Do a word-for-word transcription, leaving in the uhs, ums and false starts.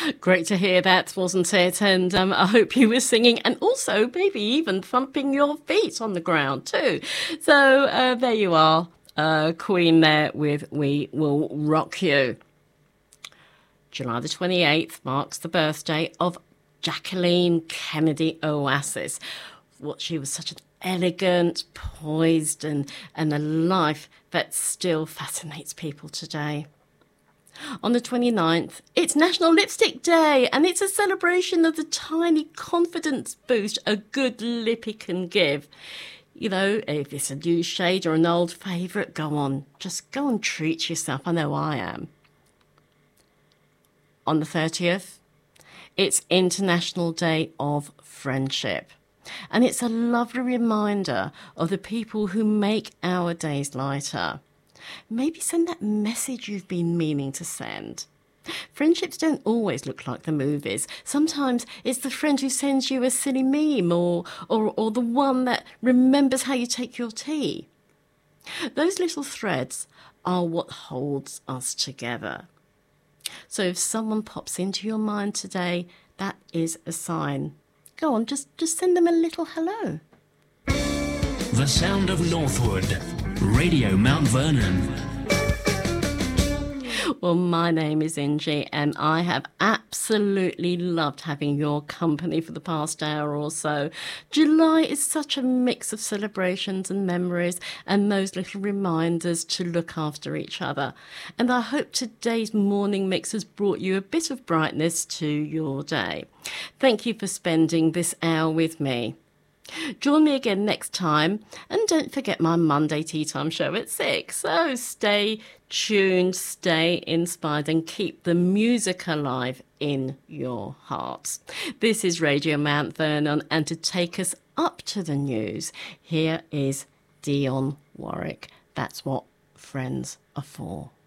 Great to hear that, wasn't it? And um, I hope you were singing and also maybe even thumping your feet on the ground too. So uh, there you are, uh, Queen there with We Will Rock You. July the twenty-eighth marks the birthday of Jacqueline Kennedy Onassis. What she was such an elegant, poised and, and a life that still fascinates people today. On the twenty-ninth, it's National Lipstick Day, and it's a celebration of the tiny confidence boost a good lippy can give. You know, if it's a new shade or an old favourite, go on. Just go and treat yourself. I know I am. On the thirtieth, it's International Day of Friendship. And it's a lovely reminder of the people who make our days lighter. Maybe send that message you've been meaning to send. Friendships don't always look like the movies. Sometimes it's the friend who sends you a silly meme or, or, or the one that remembers how you take your tea. Those little threads are what holds us together. So if someone pops into your mind today, that is a sign. Go on, just, just send them a little hello. The sound of Northwood. Radio Mount Vernon. Well, my name is Ingie, and I have absolutely loved having your company for the past hour or so. July is such a mix of celebrations and memories and those little reminders to look after each other. And I hope today's morning mix has brought you a bit of brightness to your day. Thank you for spending this hour with me. Join me again next time, and don't forget my Monday Tea Time show at six. So stay tuned, stay inspired, and keep the music alive in your hearts. This is Radio Mount Vernon, and to take us up to the news, here is Dionne Warwick. That's what friends are for.